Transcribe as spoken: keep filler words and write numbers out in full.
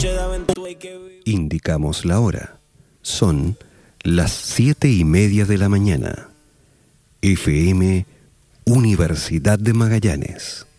Indicamos la hora. Son las siete y media de la mañana. F M Universidad de Magallanes.